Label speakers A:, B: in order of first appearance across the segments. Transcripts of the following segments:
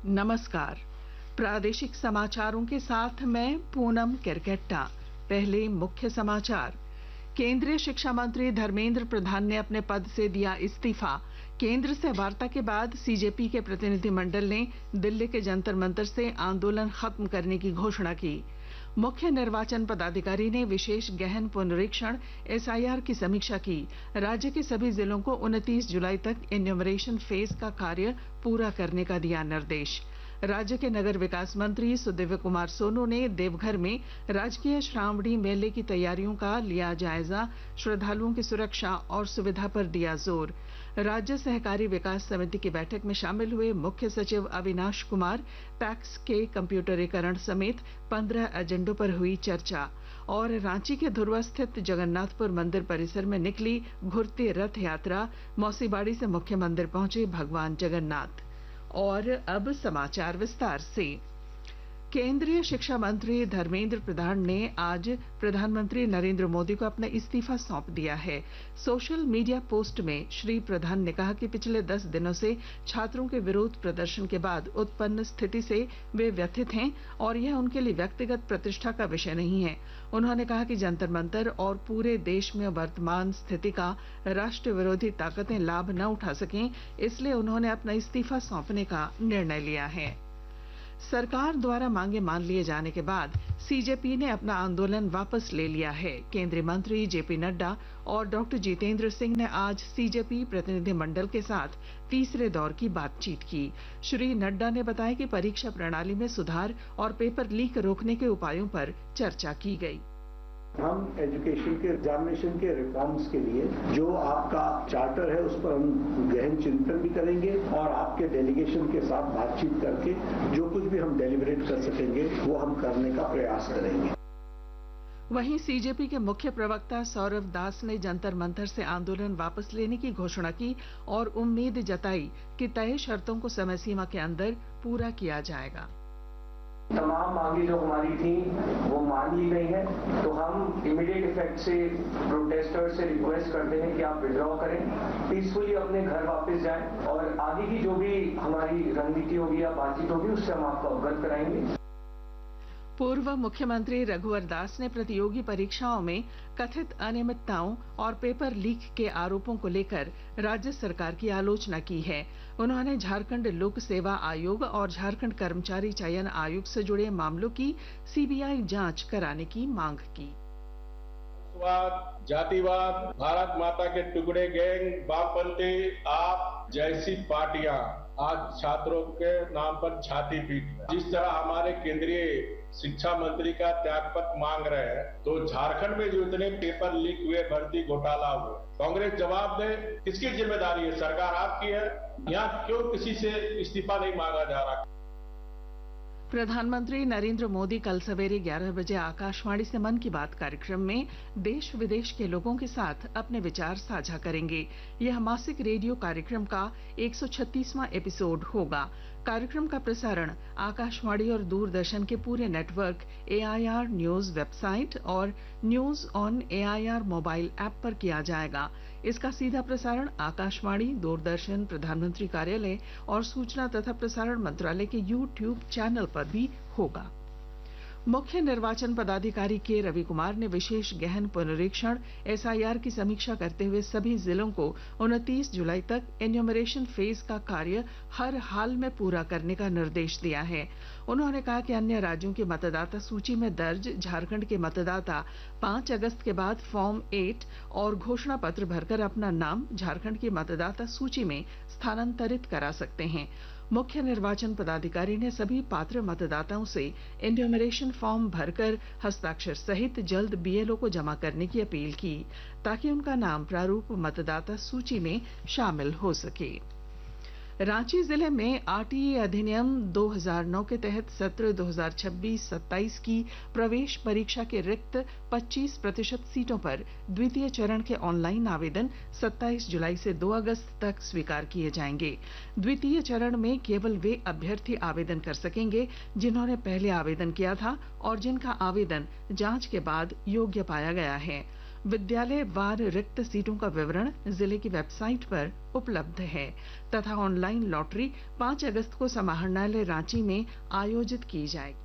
A: नमस्कार। प्रादेशिक समाचारों के साथ मैं पूनम केरकेट्टा। पहले मुख्य समाचार। केंद्रीय शिक्षा मंत्री धर्मेंद्र प्रधान ने अपने पद से दिया इस्तीफा। केंद्र से वार्ता के बाद सीजेपी के प्रतिनिधिमंडल ने दिल्ली के जंतर मंतर से आंदोलन खत्म करने की घोषणा की। मुख्य निर्वाचन पदाधिकारी ने विशेष गहन पुनरीक्षण एसआईआर की समीक्षा की। राज्य के सभी जिलों को 29 जुलाई तक इन्यूमरेशन फेज का कार्य पूरा करने का दिया निर्देश। राज्य के नगर विकास मंत्री सुदिव्य कुमार सोनू ने देवघर में राजकीय श्रावणी मेले की तैयारियों का लिया जायजा। श्रद्धालुओं की सुरक्षा और सुविधा पर दिया जोर। राज्य सहकारी विकास समिति की बैठक में शामिल हुए मुख्य सचिव अविनाश कुमार। पैक्स के कंप्यूटरीकरण समेत 15 एजेंडों पर हुई चर्चा। और रांची के धुर्वा स्थित जगन्नाथपुर मंदिर परिसर में निकली घुरती रथ यात्रा। मौसीबाड़ी से मुख्य मंदिर पहुंचे भगवान जगन्नाथ। और अब समाचार विस्तार से। केंद्रीय शिक्षा मंत्री धर्मेंद्र प्रधान ने आज प्रधानमंत्री नरेंद्र मोदी को अपना इस्तीफा सौंप दिया है। सोशल मीडिया पोस्ट में श्री प्रधान ने कहा कि पिछले 10 दिनों से छात्रों के विरोध प्रदर्शन के बाद उत्पन्न स्थिति से वे व्यथित हैं और यह उनके लिए व्यक्तिगत प्रतिष्ठा का विषय नहीं है। उन्होंने कहा कि जंतर मंतर और पूरे देश में वर्तमान स्थिति का राष्ट्र विरोधी ताकतें लाभ न उठा सकें, इसलिए उन्होंने अपना इस्तीफा सौंपने का निर्णय लिया है। सरकार द्वारा मांगे मान लिए जाने के बाद सीजेपी ने अपना आंदोलन वापस ले लिया है। केंद्रीय मंत्री जेपी नड्डा और डॉक्टर जितेंद्र सिंह ने आज सीजेपी प्रतिनिधिमंडल के साथ तीसरे दौर की बातचीत की। श्री नड्डा ने बताया कि परीक्षा प्रणाली में सुधार और पेपर लीक रोकने के उपायों पर चर्चा की गई।
B: हम एजुकेशन के एग्जामिनेशन के रिफॉर्म्स के लिए जो आपका चार्टर है उस पर हम गहन चिंतन भी करेंगे और आपके डेलीगेशन के साथ बातचीत करके जो कुछ भी हम डेलिब्रेट कर सकेंगे वो हम करने का प्रयास करेंगे।
A: वहीं सीजेपी के मुख्य प्रवक्ता सौरभ दास ने जंतर मंतर से आंदोलन वापस लेने की घोषणा की और उम्मीद जताई कि तय शर्तों को समय सीमा के अंदर पूरा किया जाएगा।
C: तमाम मांगे जो हमारी थी वो मान ली गई हैं, तो हम इमीडिएट इफेक्ट से प्रोटेस्टर्स से रिक्वेस्ट करते हैं कि आप विड्रॉ करें, पीसफुली अपने घर वापस जाएं और आगे की जो भी हमारी रणनीति होगी या बातचीत होगी उससे हम आपको अवगत कराएंगे।
A: पूर्व मुख्यमंत्री रघुवर दास ने प्रतियोगी परीक्षाओं में कथित अनियमितताओं और पेपर लीक के आरोपों को लेकर राज्य सरकार की आलोचना की है। उन्होंने झारखंड लोक सेवा आयोग और झारखंड कर्मचारी चयन आयोग से जुड़े मामलों की सीबीआई जांच कराने की मांग की।
D: जातिवाद, भारत माता के टुकड़े गैंग, वामपंथी आप जैसी पार्टियां आज छात्रों के नाम पर छाती पीट रहे। जिस तरह हमारे केंद्रीय शिक्षा मंत्री का त्यागपत्र मांग रहे हैं, तो झारखंड में जो इतने पेपर लीक हुए, भर्ती घोटाला हुए, कांग्रेस जवाब दे। किसकी जिम्मेदारी है? सरकार आपकी है। यहाँ क्यों किसी से इस्तीफा नहीं मांगा जा रहा?
A: प्रधानमंत्री नरेंद्र मोदी कल सवेरे 11 बजे आकाशवाणी से मन की बात कार्यक्रम में देश विदेश के लोगों के साथ अपने विचार साझा करेंगे। यह मासिक रेडियो कार्यक्रम का 136वां एपिसोड होगा। कार्यक्रम का प्रसारण आकाशवाणी और दूरदर्शन के पूरे नेटवर्क एआईआर न्यूज वेबसाइट और news on AIR mobile app पर किया जाएगा। इसका सीधा प्रसारण आकाशवाणी, दूरदर्शन, प्रधानमंत्री कार्यालय और सूचना तथा प्रसारण मंत्रालय के यूट्यूब चैनल पर भी होगा। मुख्य निर्वाचन पदाधिकारी के रवि कुमार ने विशेष गहन पुनरीक्षण एसआईआर की समीक्षा करते हुए सभी जिलों को 29 जुलाई तक एन्यूमरेशन फेज का कार्य हर हाल में पूरा करने का निर्देश दिया है। उन्होंने कहा कि अन्य राज्यों की मतदाता सूची में दर्ज झारखंड के मतदाता 5 अगस्त के बाद फॉर्म 8 और घोषणा पत्र भरकर अपना नाम झारखंड की मतदाता सूची में स्थानांतरित करा सकते हैं। मुख्य निर्वाचन पदाधिकारी ने सभी पात्र मतदाताओं से एन्यूमरेशन फॉर्म भरकर हस्ताक्षर सहित जल्द बीएलओ को जमा करने की अपील की, ताकि उनका नाम प्रारूप मतदाता सूची में शामिल हो सके। रांची जिले में आरटीई अधिनियम 2009 के तहत सत्र 2026-27 की प्रवेश परीक्षा के रिक्त 25% सीटों पर द्वितीय चरण के ऑनलाइन आवेदन 27 जुलाई से 2 अगस्त तक स्वीकार किए जाएंगे। द्वितीय चरण में केवल वे अभ्यर्थी आवेदन कर सकेंगे जिन्होंने पहले आवेदन किया था और जिनका आवेदन जांच के बाद योग्य पाया गया है। विद्यालय वार रिक्त सीटों का विवरण जिले की वेबसाइट पर उपलब्ध है तथा ऑनलाइन लॉटरी 5 अगस्त को समाहरणालय रांची में आयोजित की जाएगी।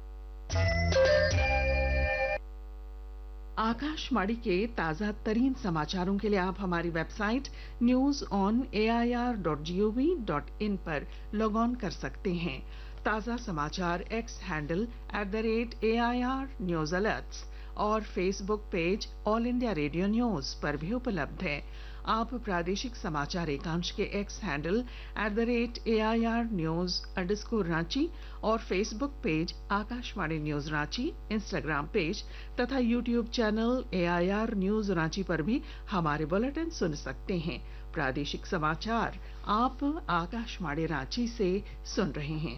A: आकाशवाणी के ताजा तरीन समाचारों के लिए आप हमारी वेबसाइट news.on.air.gov.in पर लॉग ऑन कर सकते हैं। ताजा समाचार x handle @AIR news alerts और Facebook page all India radio news पर भी उपलब्ध है। आप प्रादेशिक समाचार एकांश के एक्स हैंडल @AIR न्यूज _ और Facebook page Akashvani news Ranchi, Instagram page तथा YouTube channel AIR news Ranchi पर भी हमारे बुलेटिन सुन सकते हैं। प्रादेशिक समाचार आप आकाशवाणी रांची से सुन रहे हैं।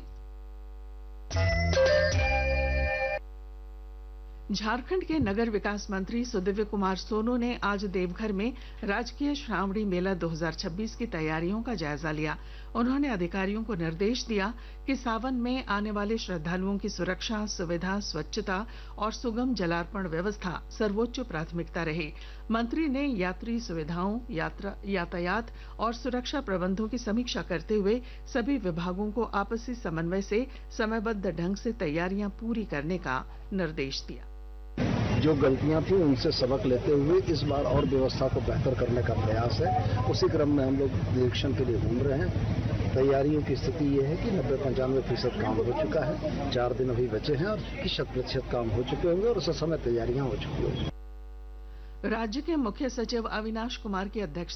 A: झारखंड के नगर विकास मंत्री सुदिव्य कुमार सोनू ने आज देवघर में राजकीय श्रावणी मेला 2026 की तैयारियों का जायजा लिया। उन्होंने अधिकारियों को निर्देश दिया कि सावन में आने वाले श्रद्धालुओं की सुरक्षा, सुविधा, स्वच्छता और सुगम जलार्पण व्यवस्था सर्वोच्च प्राथमिकता रहे। मंत्री ने यात्री सुविधाओं, यातायात और सुरक्षा प्रबंधों की समीक्षा करते हुए सभी विभागों को आपसी समन्वय से समयबद्ध ढंग से तैयारियां पूरी करने का निर्देश दिया।
E: जो गलतियां थी उनसे सबक लेते हुए इस बार और व्यवस्था को बेहतर करने का प्रयास है। उसी क्रम में हम लोग निरीक्षण के लिए घूम रहे हैं। तैयारियों की स्थिति ये है कि 90-95% काम हो चुका है। 4 दिन अभी बचे हैं और 100% काम हो चुके होंगे और उस समय तैयारियां हो चुकी होंगी।
A: राज्य के मुख्य सचिव अविनाश कुमार की अध्यक्षता